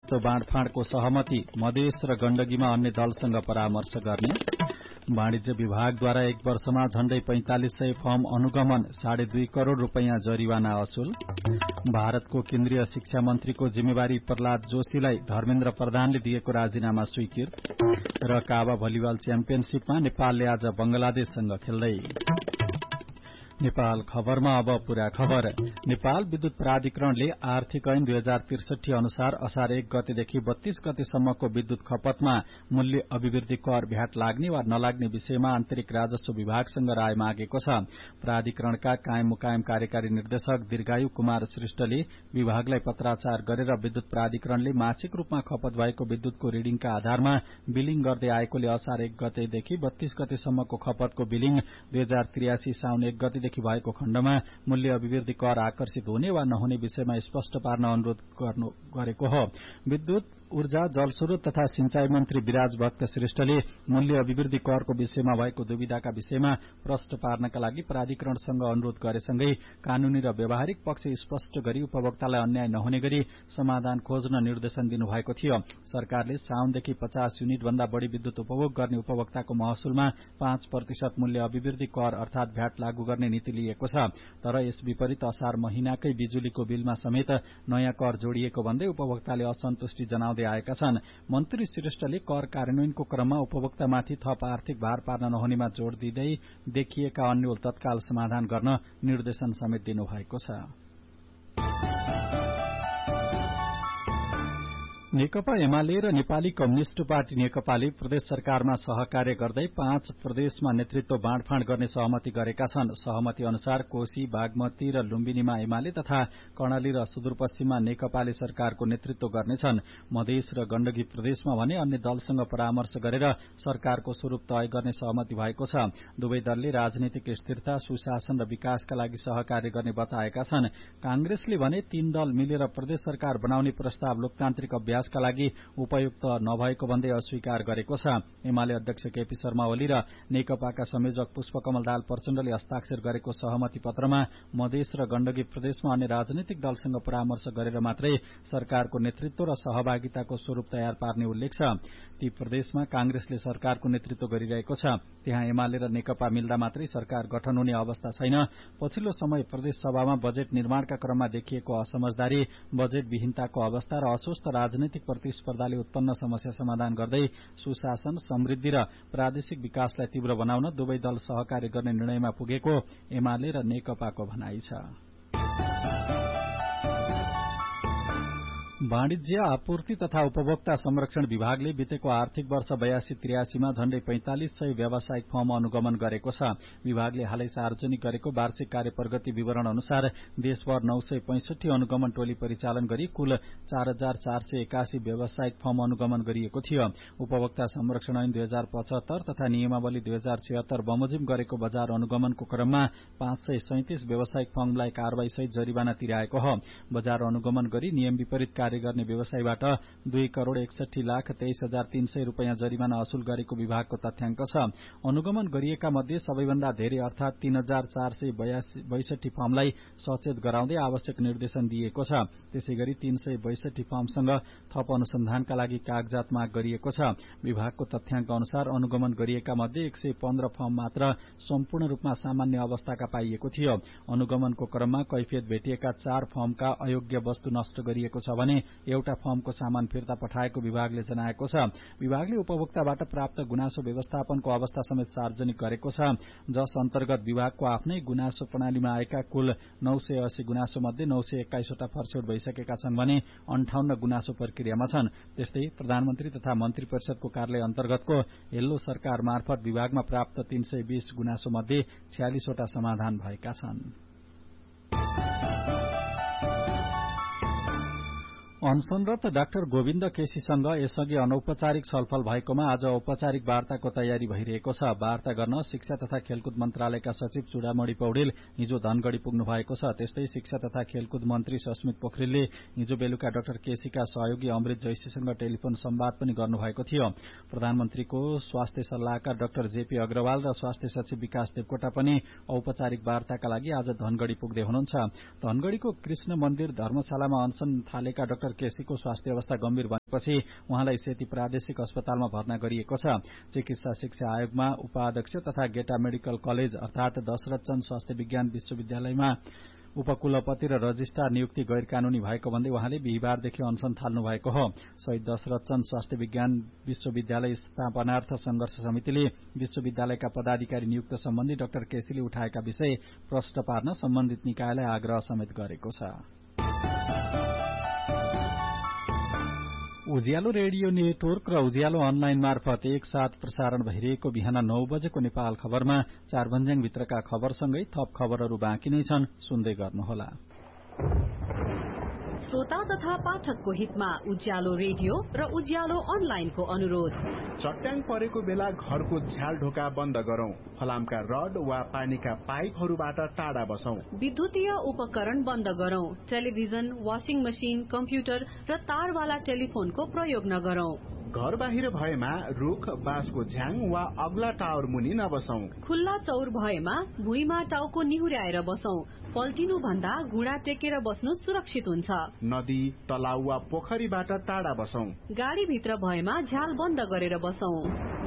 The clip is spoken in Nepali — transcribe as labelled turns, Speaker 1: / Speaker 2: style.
Speaker 1: नेतृत्व बाँडफाँडको सहमति, मधेस र गण्डकीमा अन्य दलसँग परामर्श गर्ने, वाणिज्य विभागद्वारा 1 वर्षमा झण्डै 4500 फर्म अनुगमन, 2.5 करोड़ रूपैयाँ जरिवाना असुल, भारतको केन्द्रीय शिक्षा मन्त्रीको जिम्मेवारी प्रहलाद जोशीलाई धर्मेन्द्र प्रधानले दिएको राजीनामा स्वीकृत र काबा भलिबल च्याम्पियनशीपमा नेपालले आज बंगलादेशसँग खेल्दै। नेपाल खबरमा अब पूरा खबर। नेपाल विद्युत प्राधिकरणले आर्थिक ऐन 2063 अनुसार असार 1 गतेदेखि 32 गतेसम्मको विद्युत खपतमा मूल्य अभिवृद्धि कर भ्याट लाग्ने वा नलाग्ने विषयमा आन्तरिक राजस्व विभागसँग राय मागेको छ। प्राधिकरणका कायम मुकायम कार्यकारी निर्देशक दीर्घायु कुमार श्रेष्ठले विभागलाई पत्राचार गरेर विद्युत प्राधिकरणले मासिक रूपमा खपत भएको विद्युतको रिडिङका आधारमा बिलिङ गर्दै आएकोले असार 1 गतेदेखि 32 गतेसम्मको खपतको बिलिङ 2083 साउन 1 गते भएको खण्डमा मूल्य अभिवृद्धि कर आकर्षित हुने वा नहुने विषयमा स्पष्ट पार्न अनुरोध गरेको हो। विद्युत, ऊर्जा, जलस्रोत तथा सिंचाई मन्त्री विराज भक्त श्रेष्ठले मूल्य अभिवृद्धि करको विषयमा भएको दुविधाका विषयमा प्रश्न पार्नका लागि प्राधिकरणसँग अनुरोध गरेसँगै कानूनी र व्यावहारिक पक्ष स्पष्ट गरी उपभोक्तालाई अन्याय नहुने गरी समाधान खोज्न निर्देशन दिनुभएको थियो। सरकारले साउनदेखि 50 युनिट भन्दा बढ़ी विद्युत उपभोग गर्ने उपभोक्ताको महसुलमा 5% मूल्य अभिवृद्धि कर अर्थात भ्याट लागू गर्ने नीति लिएको छ। तर यस विपरीत असार महिनाकै बिजुलीको बिलमा समेत नयाँ कर जोडिएको भन्दै उपभोक्ताले असन्तुष्टि जनाउँदै आएका छन्। मन्त्री श्रेष्ठले कर कार्यान्वयनको क्रममा उपभोक्तामाथि थप आर्थिक भार पार्न नहुनेमा जोड़ दिँदै देखिएका अन्यल तत्काल समाधान गर्न निर्देशन समेत दिनुभएको छ। नेकपा एमाले र नेपाली कम्युनिष्ट पार्टी नेकपाले प्रदेश सरकारमा सहकार्य गर्दै 5 प्रदेशमा नेतृत्व बाँडफाँड गर्ने सहमति गरेका छन्। सहमति अनुसार कोशी, बागमती र लुम्बिनीमा एमाले तथा कर्णाली र सुदूरपश्चिममा नेकपाले सरकारको नेतृत्व गर्नेछन्। मधेस र गण्डकी प्रदेशमा भने अन्य दलसँग परामर्श गरेर सरकारको स्वरूप तय गर्ने सहमति भएको छ। दुवै दलले राजनीतिक स्थिरता, सुशासन र विकासका लागि सहकार्य गर्ने बताएका छन्। कांग्रेसले भने 3 दल मिलेर प्रदेश सरकार बनाउने प्रस्ताव लोकतान्त्रिक अभ्यासका लागि उपयुक्त नभएको भन्दै अस्वीकार गरेको छ। एमाले अध्यक्ष केपी शर्मा ओली र नेकपाका संयोजक पुष्पकमल दाहाल प्रचण्डले हस्ताक्षर गरेको सहमति पत्रमा मधेस र गण्डकी प्रदेशमा अन्य राजनीतिक दलसँग परामर्श गरेर मात्रै सरकारको नेतृत्व र सहभागिताको स्वरूप तयार पार्ने उल्लेख छ। ती प्रदेशमा कांग्रेसले सरकारको नेतृत्व गरिरहेको छ। त्यहाँ एमाले र नेकपा मिल्दा मात्रै सरकार गठन हुने अवस्था छैन। पछिल्लो समय प्रदेश सभामा बजेट निर्माणका क्रममा देखिएको असमझदारी, बजेट विहीनताको अवस्था र अस्वस्थ राजनीतिक प्रतिस्पर्धाले उत्पन्न समस्या समाधान गर्दै सुशासन, समृद्धि र प्रादेशिक विकासलाई तीव्र बनाउन दुवै दल सहकार्य गर्ने निर्णयमा पुगेको एमाले र नेकपाको भनाइ छ। वाणिज्य, आपूर्ति तथा उपभोक्ता संरक्षण विभागले बितेको आर्थिक वर्ष 82-83 मा झण्डै 4500 व्यावसायिक फर्म अनुगमन गरेको छ। विभागले हालै सार्वजनिक गरेको वार्षिक कार्य प्रगति विवरण अनुसार देशभर 965 अनुगमन टोली परिचालन गरी कुल 4481 व्यावसायिक फर्म अनुगमन गरिएको थियो। उपभोक्ता संरक्षण ऐन 2075 तथा नियमावली 2076 बमोजिम गरेको बजार अनुगमनको क्रममा 537 व्यावसायिक फर्मलाई कारबाहीसहित जरिवाना तिराएको हो। बजार अनुगमन गरी नियम विपरीत कार्य गर्ने व्यवसायीबाट 2,61,23,300 रूपैयाँ जरिवाना असुल गरेको विभागको तथ्याङ्क छ। अनुगमन गरिएका मध्ये सबैभन्दा धेरै अर्थात 3,462 फर्मलाई सचेत गराउँदै आवश्यक निर्देशन दिएको छ। त्यसैगरी 362 फर्मसँग थप अनुसन्धानका लागि कागजात माग गरिएको छ। विभागको तथ्याङ्क अनुसार अनुगमन गरिएका मध्ये 115 फर्म मात्र सम्पूर्ण रूपमा सामान्य अवस्थाका पाइएको थियो। अनुगमनको क्रममा कैफियत भेटिएका 4 फर्मका अयोग्य वस्तु नष्ट गरिएको छ भने एउटा फर्मको सामान फिर्ता पठाएको विभागले जनाएको छ। विभागले उपभोक्ताबाट प्राप्त गुनासो व्यवस्थापनको अवस्था समेत सार्वजनिक गरेको छ, जस अन्तर्गत विभागको आफ्नै गुनासो प्रणालीमा आएका कुल 980 गुनासो मध्ये 921 वटा फर्स्यौट भइसकेका छन् भने 58 गुनासो प्रक्रियामा छन्। त्यस्तै प्रधानमन्त्री तथा मन्त्री परिषदको कार्यालय अन्तर्गतको हेल्लो सरकार मार्फत विभागमा प्राप्त 320 गुनासो मध्ये 46 वटा समाधान भएका छन्। अनसनरत डाक्टर गोविन्द केसीसँग यसअघि अनौपचारिक छलफल भएकोमा आज औपचारिक वार्ताको तयारी भइरहेको छ। वार्ता गर्न शिक्षा तथा खेलकुद मन्त्रालयका सचिव चूडामणि पौडेल हिजो धनगढ़ी पुग्नु भएको छ। त्यस्तै शिक्षा तथा खेलकुद मन्त्री सस्मित पोखरेलले हिजो बेलुका डाक्टर केसीका सहयोगी अमृत जैशीसँग टेलिफोन संवाद पनि गर्नुभएको थियो। प्रधानमन्त्रीको स्वास्थ्य सल्लाहकार डाक्टर जेपी अग्रवाल र स्वास्थ्य सचिव विकास देवकोटा पनि औपचारिक वार्ताका लागि आज धनगढ़ी पुग्दै हुनुहुन्छ। धनगढ़ीको कृष्ण मन्दिर धर्मशालामा अनसन थालेका डाक्टर डाक्टर केसीको स्वास्थ्य अवस्था गम्भीर बनेपछि उहाँलाई सेती प्रादेशिक अस्पतालमा भर्ना गरिएको छ। चिकित्सा शिक्षा आयोगमा उपाध्यक्ष तथा गेटा मेडिकल कलेज अर्थात दशरथ चन्द स्वास्थ्य विज्ञान विश्वविद्यालयमा उपकुलपति र रजिस्ट्रार नियुक्ति गैर कानूनी भएको भन्दै उहाँले बिहिबारदेखि अनशन थाल्नु भएको हो। शहीद दशरथ चन्द स्वास्थ्य विज्ञान विश्वविद्यालय स्थापनार्थ संघर्ष समितिले विश्वविद्यालयका पदाधिकारी नियुक्त सम्बन्धी डाक्टर केसीले उठाएका विषय प्रश्न पार्न सम्बन्धित निकायलाई आग्रह समेत गरेको छ। उज्यालो रेडियो नेटवर्क र उज्यालो अनलाइन मार्फत एकसाथ प्रसारण भइरहेको बिहान 9 बजेको नेपाल खबरमा चारभन्ज्याङ भित्रका खबरसँगै थप खबरहरू बाँकी नै छन्, सुन्दै गर्नुहोला।
Speaker 2: श्रोता तथा पाठकको हितमा उज्यालो रेडियो र उज्यालो अनलाइनको अनुरोध।
Speaker 3: चट्याङ परेको बेला घरको झ्याल ढोका बन्द गरौं, फलामका रड वा पानीका पाइपहरूबाट टाढा बसौं,
Speaker 2: विद्युतीय उपकरण बन्द गरौं, टेलिभिजन, वाशिङ मशिन, कम्प्युटर र तारवाला टेलिफोनको प्रयोग नगरौं।
Speaker 3: घर बाहिर भएमा रुख, बाँसको झ्याङ वा अग्ला टावर मुनि नबसौं।
Speaker 2: खुल्ला चौर भएमा भुइँमा टाउको निहुर्याएर बसौं। पल्टिनु भन्दा घुँडा टेकेर बस्नु सुरक्षित हुन्छ।
Speaker 3: नदी, तलाउ वा पोखरीबाट टाढा बसौं।
Speaker 2: गाडी भित्र भएमा झ्याल बन्द गरेर बसौं।